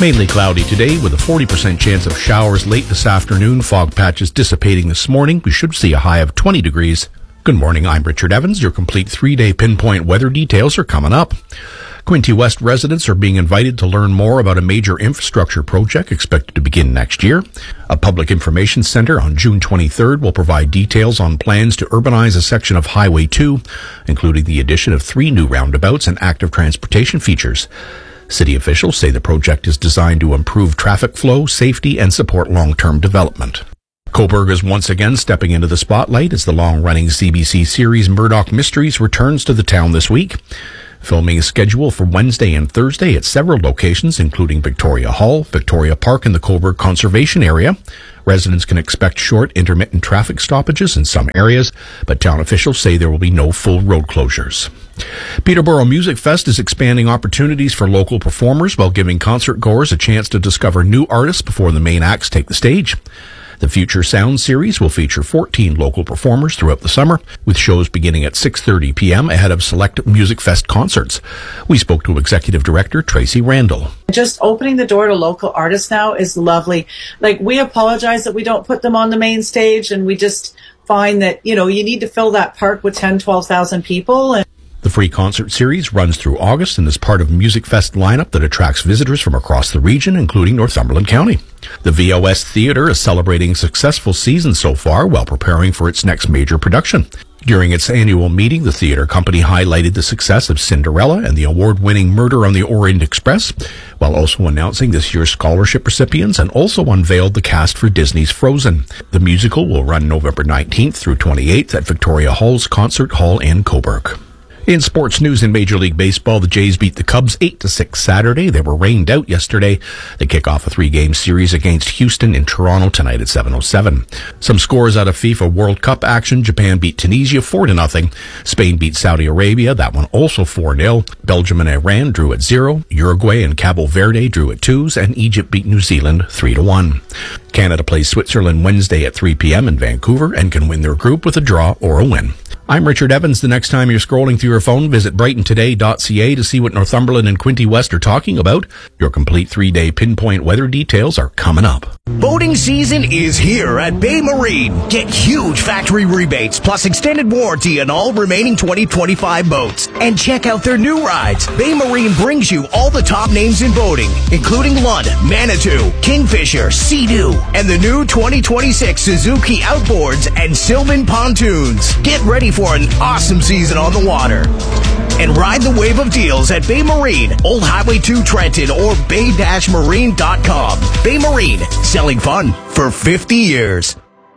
Mainly cloudy today with a 40% chance of showers late this afternoon. Fog patches dissipating this morning. We should see a high of 20 degrees. Good morning, I'm Richard Evans. Your complete 3-day pinpoint weather details are coming up. Quinte West residents are being invited to learn more about a major infrastructure project expected to begin next year. A public information center on June 23rd will provide details on plans to urbanize a section of Highway 2, including the addition of 3 new roundabouts and active transportation features. City officials say the project is designed to improve traffic flow, safety, and support long-term development. Cobourg is once again stepping into the spotlight as the long-running CBC series Murdoch Mysteries returns to the town this week. Filming is scheduled for Wednesday and Thursday at several locations, including Victoria Hall, Victoria Park, and the Cobourg Conservation Area. Residents can expect short, intermittent traffic stoppages in some areas, but town officials say there will be no full road closures. Peterborough Music Fest is expanding opportunities for local performers while giving concert goers a chance to discover new artists before the main acts take the stage. The Future Sound series will feature 14 local performers throughout the summer, with shows beginning at 6:30 p.m. ahead of select Music Fest concerts. We spoke to Executive Director Tracy Randall. Just opening the door to local artists now is lovely. We apologize that we don't put them on the main stage, and we just find that, you need to fill that park with 10, 12,000 people. The free concert series runs through August and is part of Music Fest lineup that attracts visitors from across the region, including Northumberland County. The VOS Theatre is celebrating a successful season so far while preparing for its next major production. During its annual meeting, the theatre company highlighted the success of Cinderella and the award-winning Murder on the Orient Express, while also announcing this year's scholarship recipients, and also unveiled the cast for Disney's Frozen. The musical will run November 19th through 28th at Victoria Hall's Concert Hall in Cobourg. In sports news in Major League Baseball, the Jays beat the Cubs 8-6 Saturday. They were rained out yesterday. They kick off a 3-game series against Houston in Toronto tonight at 7:07. Some scores out of FIFA World Cup action. Japan beat Tunisia 4-0. Spain beat Saudi Arabia. That one also 4-0. Belgium and Iran drew at 0. Uruguay and Cabo Verde drew at 2s. And Egypt beat New Zealand 3-1. Canada plays Switzerland Wednesday at 3 p.m. in Vancouver and can win their group with a draw or a win. I'm Richard Evans. The next time you're scrolling through your phone, visit brightontoday.ca to see what Northumberland and Quinte West are talking about. Your complete 3-day pinpoint weather details are coming up. Boating season is here at Bay Marine. Get huge factory rebates plus extended warranty on all remaining 2025 boats. And check out their new rides. Bay Marine brings you all the top names in boating, including Lund, Manitou, Kingfisher, Sea-Doo, and the new 2026 Suzuki Outboards and Sylvan Pontoons. Get ready for an awesome season on the water. And ride the wave of deals at Bay Marine, Old Highway 2 Trenton, or bay-marine.com. Bay Marine, selling fun for 50 years.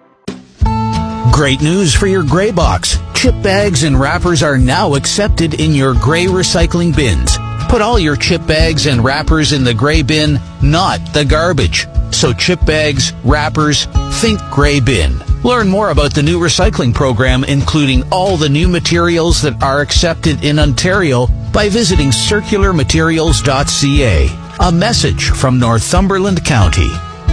Great news for your gray box. Chip bags and wrappers are now accepted in your gray recycling bins. Put all your chip bags and wrappers in the gray bin, not the garbage. So chip bags, wrappers, think gray bin. Learn more about the new recycling program, including all the new materials that are accepted in Ontario, by visiting circularmaterials.ca. A message from Northumberland County.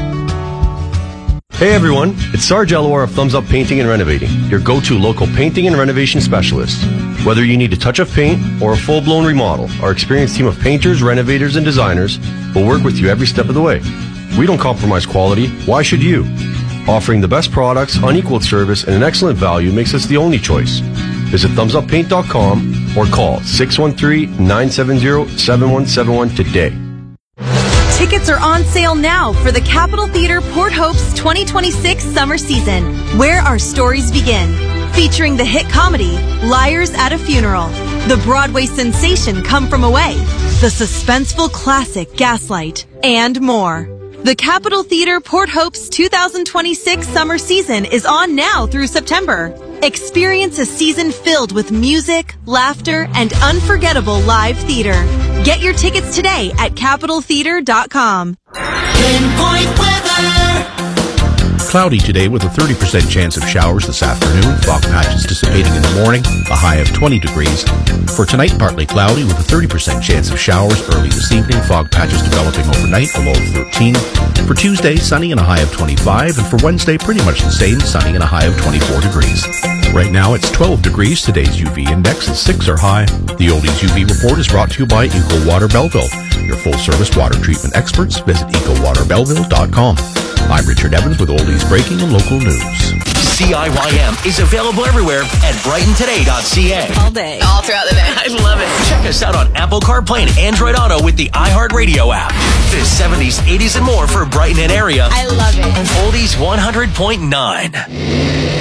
Hey everyone, it's Sarge Elwar of Thumbs Up Painting and Renovating, your go-to local painting and renovation specialist. Whether you need a touch of paint or a full-blown remodel, our experienced team of painters, renovators, and designers will work with you every step of the way. We don't compromise quality. Why should you? Offering the best products, unequaled service, and an excellent value makes us the only choice. Visit thumbsuppaint.com or call 613-970-7171 today. Tickets are on sale now for the Capitol Theatre Port Hope's 2026 summer season, where our stories begin. Featuring the hit comedy, Liars at a Funeral, the Broadway sensation Come From Away, the suspenseful classic Gaslight, and more. The Capitol Theatre Port Hope's 2026 summer season is on now through September. Experience a season filled with music, laughter, and unforgettable live theater. Get your tickets today at CapitolTheatre.com. Pinpoint weather. Cloudy today with a 30% chance of showers this afternoon. Fog patches dissipating in the morning. A high of 20 degrees. For tonight, partly cloudy with a 30% chance of showers early this evening. Fog patches developing overnight, a low of 13. For Tuesday, sunny and a high of 25. And for Wednesday, pretty much the same, sunny and a high of 24 degrees. Right now, it's 12 degrees. Today's UV index is 6 or high. The Oldies UV report is brought to you by Eco Water Belleville. Your full-service water treatment experts. Visit EcoWaterBelleville.com. I'm Richard Evans with Oldies Breaking and Local News. CIYM is available everywhere at BrightonToday.ca. All day. All throughout the day. I love it. Check us out on Apple CarPlay and Android Auto with the iHeartRadio app. The 70s, 80s, and more for Brighton and area. I love it. Oldies 100.9.